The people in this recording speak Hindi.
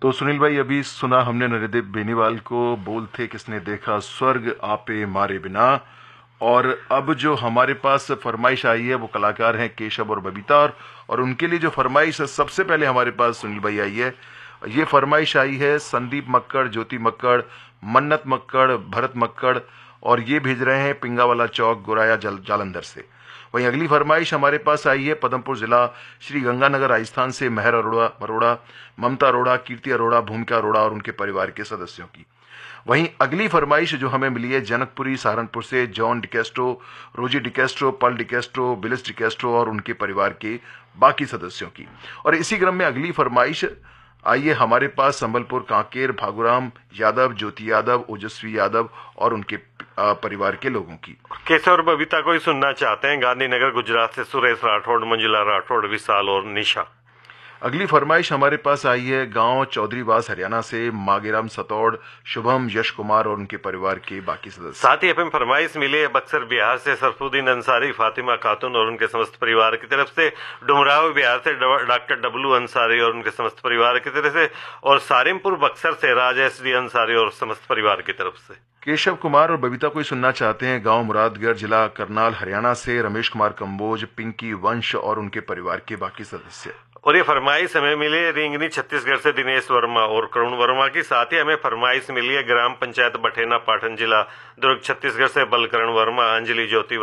तो सुनील भाई, अभी सुना हमने नरेदेव बेनीवाल को, बोलते किसने देखा स्वर्ग आपे मारे बिना। और अब जो हमारे पास फरमाइश आई है वो कलाकार हैं केशव और बबीता, और उनके लिए जो फरमाइश है सबसे पहले हमारे पास सुनील भाई आई है। ये फरमाइश आई है संदीप मक्कड़, ज्योति मक्कड़, मन्नत मक्कड़, भरत मक्कड़, और ये भेज रहे हैं पिंगावाला चौक, गोराया जालंधर से। वहीं अगली फरमाइश हमारे पास आई है पदमपुर जिला श्री गंगानगर राजस्थान से महर अरोड़ा, ममता अरोड़ा, कीर्ति अरोड़ा, भूमिका अरोड़ा और उनके परिवार के सदस्यों की। वहीं अगली फरमाइश जो हमें मिली है जनकपुरी सहारनपुर से जॉन डिकेस्ट्रो, रोजी डिकेस्ट्रो, पल डिकेस्ट्रो, बिलिस डिकेस्ट्रो और उनके परिवार के बाकी सदस्यों की। और इसी क्रम में अगली फरमाइश आइए हमारे पास संबलपुर कांकेर भागुराम यादव, ज्योति यादव, ओजस्वी यादव और उनके परिवार के लोगों की। केशव और बबीता को ही सुनना चाहते हैं गांधीनगर गुजरात से सुरेश राठौड़, मंजुला राठौड़, विशाल और निशा। अगली फरमाइश हमारे पास आई है गांव चौधरीवास हरियाणा से मागेराम सतौड़, शुभम, यश कुमार और उनके परिवार के बाकी सदस्य। साथ ही एफएम फरमाइश मिली है बक्सर बिहार से सरफुद्दीन अंसारी, फातिमा खातून और उनके समस्त परिवार की तरफ से, डुमराव बिहार से डॉक्टर डब्लू अंसारी और उनके समस्त परिवार की तरफ से, और सारिमपुर बक्सर से राजेश डी अंसारी और समस्त परिवार की तरफ से। केशव कुमार और बबीता को ही सुनना चाहते हैं गांव मुरादगढ़, जिला करनाल, हरियाणा से रमेश कुमार कंबोज, पिंकी वंश और उनके परिवार के बाकी सदस्य। और ये फरमाइश हमें मिली है रिंगनी छत्तीसगढ़ से दिनेश वर्मा और करुण वर्मा की। साथ ही हमें फरमाइश मिली है ग्राम पंचायत बठेना पाटन, जिला दुर्ग छत्तीसगढ़ से बलकरण वर्मा, अंजलि, ज्योति